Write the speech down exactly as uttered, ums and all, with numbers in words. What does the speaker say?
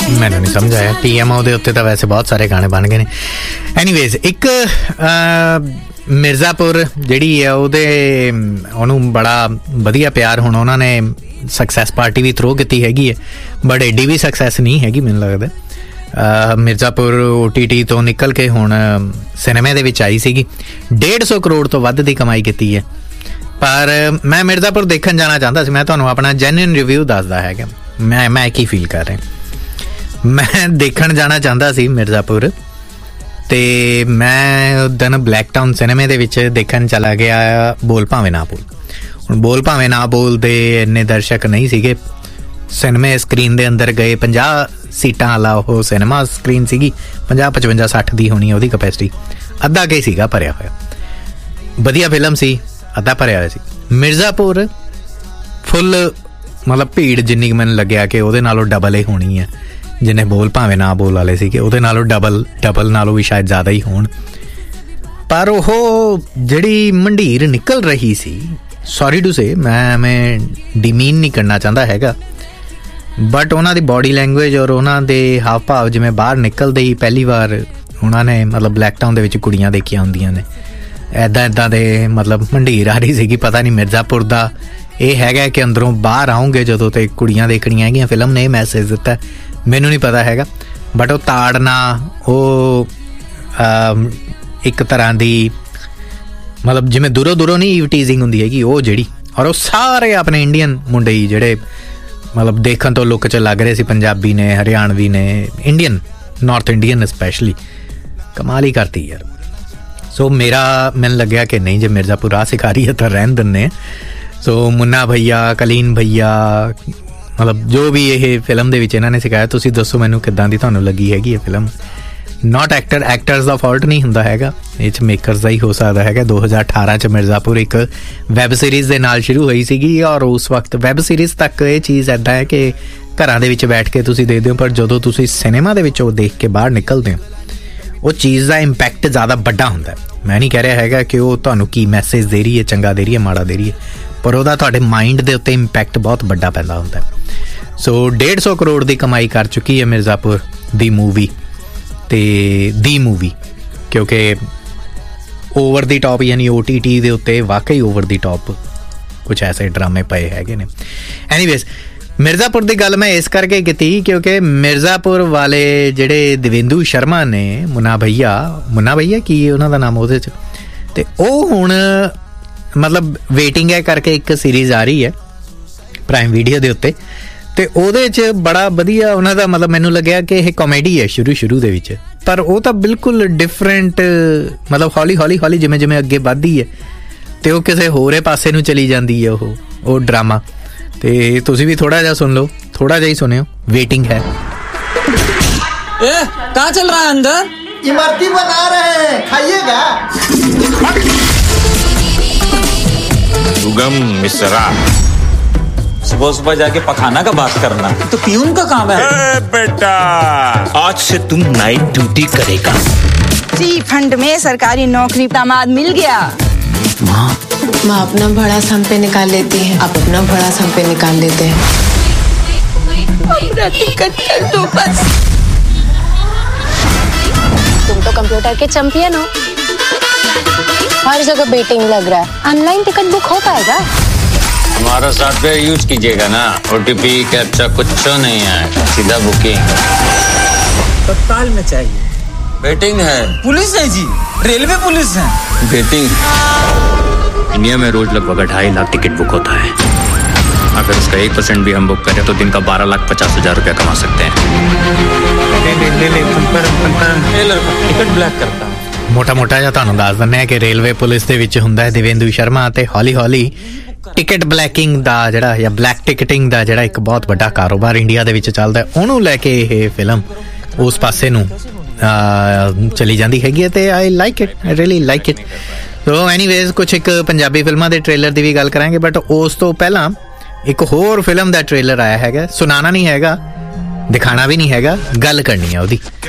ਮੈਨੂੰ ਨਹੀਂ ਸਮਝ ਆਇਆ। ਪੀਐਮਓ ਦੇ ਉੱਤੇ ਤਾਂ ਵੈਸੇ ਬਹੁਤ ਸਾਰੇ ਗਾਣੇ ਬਣ ਗਏ ਨੇ। ਐਨੀਵੇਜ਼, ਇੱਕ ਮਿਰਜ਼ਾਪੁਰ ਜਿਹੜੀ ਹੈ ਉਹਦੇ ਉਹਨੂੰ ਬੜਾ ਵਧੀਆ ਪਿਆਰ ਹੁਣ ਉਹਨਾਂ ਨੇ ਸਕਸੈਸ ਪਾਰਟੀ ਵੀ ਥਰੋ ਕੀਤੀ ਹੈਗੀ ਹੈ, ਬਟ ਐਡੀ ਵੀ ਸਕਸੈਸ ਨਹੀਂ ਹੈਗੀ ਮੈਨੂੰ ਲੱਗਦਾ। ਮਿਰਜ਼ਾਪੁਰ ਓ ਟੀ ਟੀ ਤੋਂ ਨਿਕਲ ਕੇ ਹੁਣ ਸਿਨੇਮੇ ਦੇ ਵਿੱਚ ਆਈ ਸੀਗੀ, ਡੇਢ ਸੌ ਕਰੋੜ ਤੋਂ ਵੱਧ ਦੀ ਕਮਾਈ ਕੀਤੀ ਹੈ। ਪਰ ਮੈਂ ਮਿਰਜ਼ਾਪੁਰ ਦੇਖਣ ਜਾਣਾ ਚਾਹੁੰਦਾ ਸੀ। ਮੈਂ ਤੁਹਾਨੂੰ ਆਪਣਾ ਜੈਨੂਇਨ ਰਿਵਿਊ ਦੱਸਦਾ ਹੈਗਾ ਮੈਂ ਮੈਂ ਕੀ ਫੀਲ ਕਰ ਰਿਹਾ। ਮੈਂ ਦੇਖਣ ਜਾਣਾ ਚਾਹੁੰਦਾ ਸੀ ਮਿਰਜ਼ਾਪੁਰ, ਅਤੇ ਮੈਂ ਉਸ ਦਿਨ ਬਲੈਕ ਟਾਊਨ ਸਿਨੇਮੇ ਦੇ ਵਿੱਚ ਦੇਖਣ ਚਲਾ ਗਿਆ ਬੋਲ ਭਾਵੇਂ ਨਾ ਬੋਲ। ਹੁਣ ਬੋਲ ਭਾਵੇਂ ਨਾ ਬੋਲ ਦੇ ਇੰਨੇ ਦਰਸ਼ਕ ਨਹੀਂ ਸੀਗੇ। ਸਿਨੇਮੇ ਸਕਰੀਨ ਦੇ ਅੰਦਰ ਗਏ, ਪੰਜਾਹ ਸੀਟਾਂ ਵਾਲਾ ਉਹ ਸਿਨੇਮਾ ਸਕਰੀਨ ਸੀਗੀ, ਪੰਜਾਹ ਪਚਵੰਜਾ ਸੱਠ ਦੀ ਹੋਣੀ ਉਹਦੀ ਕਪੈਸਿਟੀ, ਅੱਧਾ ਕੇ ਸੀਗਾ ਭਰਿਆ ਹੋਇਆ। ਵਧੀਆ ਫਿਲਮ ਸੀ, ਅੱਧਾ ਭਰਿਆ ਹੋਇਆ ਸੀ। ਮਿਰਜ਼ਾਪੁਰ ਫੁੱਲ ਮਤਲਬ ਭੀੜ ਜਿੰਨੀ ਮੈਨੂੰ ਲੱਗਿਆ ਕਿ ਉਹਦੇ ਨਾਲੋਂ ਡਬਲ ਹੀ ਹੋਣੀ ਹੈ। ਜਿੰਨੇ ਬੋਲ ਭਾਵੇਂ ਨਾ ਬੋਲ ਵਾਲੇ ਸੀਗੇ ਉਹਦੇ ਨਾਲੋਂ ਡਬਲ ਡਬਲ ਨਾਲੋਂ ਵੀ ਸ਼ਾਇਦ ਜ਼ਿਆਦਾ ਹੀ ਹੋਣ। ਪਰ ਉਹ ਜਿਹੜੀ ਮੰਡੀਰ ਨਿਕਲ ਰਹੀ ਸੀ, ਸੌਰੀ ਟੂ ਸੇ, ਮੈਂ ਮੈਂ ਡਿਮੀਨ ਨਹੀਂ ਕਰਨਾ ਚਾਹੁੰਦਾ ਹੈਗਾ, ਬਟ ਉਹਨਾਂ ਦੀ ਬੋਡੀ ਲੈਂਗੁਏਜ ਔਰ ਉਹਨਾਂ ਦੇ ਹਾਵ ਭਾਵ, ਜਿਵੇਂ ਬਾਹਰ ਨਿਕਲਦੇ ਹੀ ਪਹਿਲੀ ਵਾਰ ਉਹਨਾਂ ਨੇ ਮਤਲਬ ਬਲੈਕ ਟਾਊਨ ਦੇ ਵਿੱਚ ਕੁੜੀਆਂ ਦੇਖੀਆਂ ਹੁੰਦੀਆਂ ਨੇ, ਇੱਦਾਂ ਇੱਦਾਂ ਦੇ ਮਤਲਬ ਮੰਡੀਰ ਆ ਰਹੀ ਸੀਗੀ। ਪਤਾ ਨਹੀਂ ਮਿਰਜ਼ਾਪੁਰ ਦਾ ਇਹ ਹੈਗਾ ਕਿ ਅੰਦਰੋਂ ਬਾਹਰ ਆਉਂਗੇ ਜਦੋਂ ਤੇ ਕੁੜੀਆਂ ਦੇਖਣੀਆਂ ਹੈਗੀਆਂ। ਫਿਲਮ ਨੇ ਇਹ ਮੈਸੇਜ ਦਿੱਤਾ, ਮੈਨੂੰ ਨਹੀਂ ਪਤਾ ਹੈਗਾ, ਬਟ ਉਹ ਤਾੜਨਾ, ਉਹ ਇੱਕ ਤਰ੍ਹਾਂ ਦੀ ਮਤਲਬ ਜਿਵੇਂ ਦੂਰੋਂ ਦੂਰੋਂ ਨਹੀਂ ਈਵ ਟੀਜ਼ਿੰਗ ਹੁੰਦੀ ਹੈਗੀ ਉਹ ਜਿਹੜੀ, ਔਰ ਉਹ ਸਾਰੇ ਆਪਣੇ ਇੰਡੀਅਨ ਮੁੰਡੇ ਹੀ ਜਿਹੜੇ ਮਤਲਬ ਦੇਖਣ ਤੋਂ ਲੁੱਕ 'ਚ ਲੱਗ ਰਹੇ ਸੀ, ਪੰਜਾਬੀ ਨੇ, ਹਰਿਆਣਵੀ ਨੇ, ਇੰਡੀਅਨ, ਨਾਰਥ ਇੰਡੀਅਨ ਸਪੈਸ਼ਲੀ, ਕਮਾਲ ਹੀ ਕਰਤੀ ਯਾਰ। ਸੋ ਮੇਰਾ ਮੈਨੂੰ ਲੱਗਿਆ ਕਿ ਨਹੀਂ, ਜੇ ਮਿਰਜ਼ਾਪੁਰ ਆ ਸਿਖਾਰੀ ਹੈ ਤਾਂ ਰਹਿਣ ਦਿੰਦੇ। ਸੋ ਮੁੰਨਾ ਭਈਆ, ਕਲੀਨ ਭਈਆ, ਮਤਲਬ ਜੋ ਵੀ ਇਹ ਫਿਲਮ ਦੇ ਵਿੱਚ ਇਹਨਾਂ ਨੇ ਸਿਖਾਇਆ, ਤੁਸੀਂ ਦੱਸੋ ਮੈਨੂੰ ਕਿੱਦਾਂ ਦੀ ਤੁਹਾਨੂੰ ਲੱਗੀ ਹੈਗੀ ਇਹ ਫਿਲਮ। ਨਾਟ ਐਕਟਰ ਐਕਟਰਸ ਦਾ ਫਾਲਟ ਨਹੀਂ ਹੁੰਦਾ ਹੈਗਾ, ਇਹ 'ਚ ਮੇਕਰਸ ਦਾ ਹੀ ਹੋ ਸਕਦਾ ਹੈਗਾ। ਦੋ ਹਜ਼ਾਰ ਅਠਾਰਾਂ 'ਚ ਮਿਰਜ਼ਾਪੁਰ ਇੱਕ ਵੈਬ ਸੀਰੀਜ਼ ਦੇ ਨਾਲ ਸ਼ੁਰੂ ਹੋਈ ਸੀਗੀ, ਔਰ ਉਸ ਵਕਤ ਵੈਬ ਸੀਰੀਜ਼ ਤੱਕ ਇਹ ਚੀਜ਼ ਇੱਦਾਂ ਹੈ ਕਿ ਘਰਾਂ ਦੇ ਵਿੱਚ ਬੈਠ ਕੇ ਤੁਸੀਂ ਦੇਖਦੇ ਹੋ, ਪਰ ਜਦੋਂ ਤੁਸੀਂ ਸਿਨੇਮਾ ਦੇ ਵਿੱਚ ਉਹ ਦੇਖ ਕੇ ਬਾਹਰ ਨਿਕਲਦੇ ਹੋ, ਉਹ ਚੀਜ਼ ਦਾ ਇੰਪੈਕਟ ਜ਼ਿਆਦਾ ਵੱਡਾ ਹੁੰਦਾ। ਮੈਂ ਨਹੀਂ ਕਹਿ ਰਿਹਾ ਹੈਗਾ ਕਿ ਉਹ ਤੁਹਾਨੂੰ ਕੀ ਮੈਸੇਜ ਦੇ ਰਹੀ ਹੈ, ਚੰਗਾ ਦੇ ਰਹੀ ਹੈ, ਮਾੜਾ ਦੇ ਰਹੀ ਹੈ, ਪਰ ਉਹਦਾ ਤੁਹਾਡੇ ਮਾਈਂਡ ਦੇ ਉੱਤੇ ਇੰਪੈਕਟ ਬਹੁਤ ਵੱਡਾ ਪੈਦਾ ਹੁੰਦਾ। ਸੋ ਡੇਢ ਸੌ ਕਰੋੜ ਦੀ ਕਮਾਈ ਕਰ ਚੁੱਕੀ ਹੈ ਮਿਰਜ਼ਾਪੁਰ ਦੀ ਮੂਵੀ, ਅਤੇ ਦੀ ਮੂਵੀ ਕਿਉਂਕਿ ਓਵਰ ਦੀ ਟੋਪ, ਯਾਨੀ ਓ ਟੀ ਟੀ ਦੇ ਉੱਤੇ ਵਾਕਈ ਓਵਰ ਦੀ ਟੋਪ ਕੁਛ ਐਸੇ ਡਰਾਮੇ ਪਏ ਹੈਗੇ ਨੇ। ਐਨੀਵੇਜ਼, ਮਿਰਜ਼ਾਪੁਰ ਦੀ ਗੱਲ ਮੈਂ ਇਸ ਕਰਕੇ ਕੀਤੀ ਕਿਉਂਕਿ ਮਿਰਜ਼ਾਪੁਰ ਵਾਲੇ ਜਿਹੜੇ ਦੇਵੇਂਦੂ ਸ਼ਰਮਾ ਨੇ, ਮੁੰਨਾ ਭਈਆ, ਮੁੰਨਾ ਭਈਆ ਕੀ ਉਹਨਾਂ ਦਾ ਨਾਮ ਉਹਦੇ 'ਚ, ਅਤੇ ਉਹ ਹੁਣ ਮਤਲਬ ਵੇਟਿੰਗ ਹੈ ਕਰਕੇ ਇੱਕ ਸੀਰੀਜ਼ ਆ ਰਹੀ ਹੈ ਪ੍ਰਾਈਮ ਵੀਡੀਓ ਦੇ ਉੱਤੇ, ਅਤੇ ਉਹਦੇ 'ਚ ਬੜਾ ਵਧੀਆ ਉਹਨਾਂ ਦਾ ਮਤਲਬ ਮੈਨੂੰ ਲੱਗਿਆ ਕਿ ਇਹ ਕਾਮੇਡੀ ਹੈ ਸ਼ੁਰੂ ਸ਼ੁਰੂ ਦੇ ਵਿੱਚ, ਪਰ ਉਹ ਤਾਂ ਬਿਲਕੁਲ ਡਿਫਰੈਂਟ, ਮਤਲਬ ਹੌਲੀ ਹੌਲੀ ਹੌਲੀ ਜਿਵੇਂ ਜਿਵੇਂ ਅੱਗੇ ਵੱਧਦੀ ਹੈ ਅਤੇ ਉਹ ਕਿਸੇ ਹੋਰੇ ਪਾਸੇ ਨੂੰ ਚਲੀ ਜਾਂਦੀ ਹੈ ਉਹ ਉਹ ਡਰਾਮਾ। ਤੇ ਤੁਸੀਂ ਵੀ ਥੋੜਾ ਜਿਹਾ ਸੁਣ ਲਓ, ਥੋੜਾ ਜਿਹਾ ਹੀ ਸੁਣਿਓ, ਵੇਟਿੰਗ ਹੈ। कहाँ चल रहा है अंदर? इमरती बना रहे हैं, खाइएगा। सुगम मिश्रा, सुबह सुबह जाके पखाना का बात करना तो प्यून का काम है। ए बेटा, आज से तुम नाइट ड्यूटी करेगा। सी फंड में सरकारी नौकरी दामाद मिल गया। माँ माँ अपना भड़ा हम पे निकाल लेती है, आप अपना भड़ा हम पे निकाल लेते हैं। टिकट कर दो बस। तुम तो कंप्यूटर के चैंपियन हो, हर जगह बेटिंग लग रहा है। ऑनलाइन टिकट बुक हो पाएगा? हमारा सॉफ्टवेयर यूज कीजिएगा ना, ओटीपी कैप्चा कुछ नहीं है, सीधा बुकिंग। तत्काल में चाहिए। बेटिंग है। पुलिस है जी, रेलवे पुलिस है। बेटिंग इंडिया में रोज लगभग ढाई लाख टिकट बुक होता है। अगर उसका एक परसेंट भी हम बुक करें तो दिन का बारह लाख पचास हजार रुपया कमा सकते हैं। टिकट ब्लैक करता है। ਮੋਟਾ ਮੋਟਾ ਜਿਹਾ ਤੁਹਾਨੂੰ ਦੱਸ ਦਿੰਦੇ ਹਾਂ ਕਿ ਰੇਲਵੇ ਪੁਲਿਸ ਦੇ ਵਿੱਚ ਹੁੰਦਾ ਹੈ ਦੇਵੇਂਦੂ ਸ਼ਰਮਾ, ਅਤੇ ਹੌਲੀ ਹੌਲੀ ਟਿਕਟ ਬਲੈਕਿੰਗ ਦਾ ਜਿਹੜਾ ਜਾਂ ਬਲੈਕ ਟਿਕਟਿੰਗ ਦਾ ਜਿਹੜਾ ਇੱਕ ਬਹੁਤ ਵੱਡਾ ਕਾਰੋਬਾਰ ਇੰਡੀਆ ਦੇ ਵਿੱਚ ਚੱਲਦਾ, ਉਹਨੂੰ ਲੈ ਕੇ ਇਹ ਫਿਲਮ ਉਸ ਪਾਸੇ ਨੂੰ ਚਲੀ ਜਾਂਦੀ ਹੈਗੀ ਹੈ, ਅਤੇ I like it, I really like it. So anyways, ਕੁਛ ਇੱਕ ਪੰਜਾਬੀ ਫਿਲਮਾਂ ਦੇ ਟ੍ਰੇਲਰ ਦੀ ਵੀ ਗੱਲ ਕਰਾਂਗੇ, ਬਟ ਉਸ ਤੋਂ ਪਹਿਲਾਂ ਇੱਕ ਹੋਰ ਫਿਲਮ ਦਾ ਟ੍ਰੇਲਰ ਆਇਆ ਹੈਗਾ। ਸੁਣਾਉਣਾ ਨਹੀਂ ਹੈਗਾ, ਦਿਖਾਣਾ ਵੀ ਨਹੀਂ ਹੈਗਾ, ਗੱਲ ਕਰਨੀ ਹੈ ਉਹਦੀ।